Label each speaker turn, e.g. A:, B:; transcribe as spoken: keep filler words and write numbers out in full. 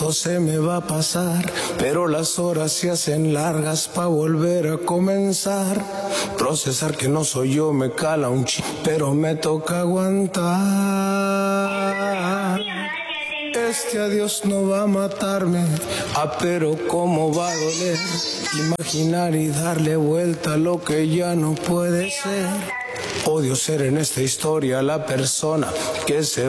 A: Todo se me va a pasar, pero las horas se hacen largas pa' volver a comenzar. Procesar que no soy yo me cala un ch... pero me toca aguantar. Este adiós no va a matarme, ah, pero cómo va a doler. Imaginar y darle vuelta a lo que ya no puede ser. Odio ser en esta historia la persona que se